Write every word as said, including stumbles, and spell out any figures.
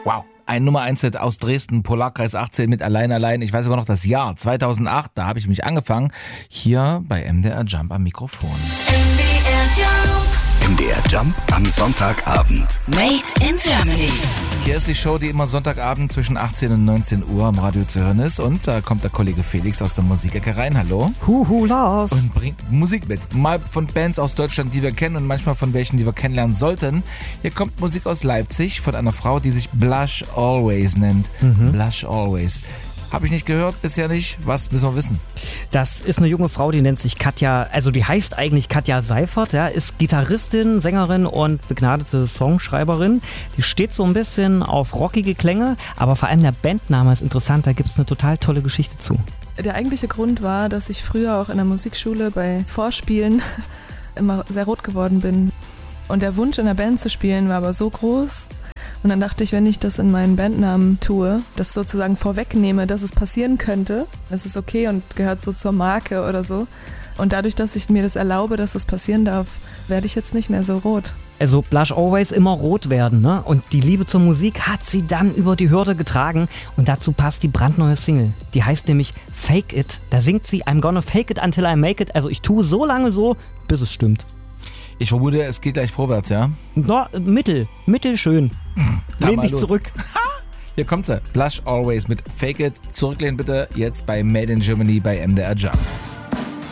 Wow. Ein Nummer eins Hit aus Dresden, Polarkreis achtzehn mit Allein, Allein. Ich weiß sogar noch das Jahr, zweitausendacht, da habe ich mich angefangen. Hier bei M D R Jump am Mikrofon. M D R Jump. M D R Jump am Sonntagabend. Made in Germany. Hier ist die Show, die immer Sonntagabend zwischen achtzehn und neunzehn Uhr am Radio zu hören ist. Und da kommt der Kollege Felix aus der Musikecke rein. Hallo. Huhu, Lars. Und bringt Musik mit. Mal von Bands aus Deutschland, die wir kennen und manchmal von welchen, die wir kennenlernen sollten. Hier kommt Musik aus Leipzig von einer Frau, die sich Blush Always nennt. Mhm. Blush Always. Habe ich nicht gehört, bisher nicht. Was müssen wir wissen? Das ist eine junge Frau, die nennt sich Katja, also die heißt eigentlich Katja Seifert, ja, ist Gitarristin, Sängerin und begnadete Songschreiberin. Die steht so ein bisschen auf rockige Klänge, aber vor allem der Bandname ist interessant, da gibt es eine total tolle Geschichte zu. Der eigentliche Grund war, dass ich früher auch in der Musikschule bei Vorspielen immer sehr rot geworden bin. Und der Wunsch in der Band zu spielen war aber so groß. Und dann dachte ich, wenn ich das in meinen Bandnamen tue, das sozusagen vorwegnehme, dass es passieren könnte, es ist okay und gehört so zur Marke oder so. Und dadurch, dass ich mir das erlaube, dass das passieren darf, werde ich jetzt nicht mehr so rot. Also Blush Always immer rot werden, ne? Und die Liebe zur Musik hat sie dann über die Hürde getragen. Und dazu passt die brandneue Single. Die heißt nämlich Fake It. Da singt sie I'm gonna fake it until I make it. Also ich tue so lange so, bis es stimmt. Ich vermute, es geht gleich vorwärts, ja? Na, mittel, mittelschön. Lehn dich los. Zurück. Hier kommt sie. Blush Always mit Fake It. Zurücklehnen bitte. Jetzt bei Made in Germany bei M D R Jump.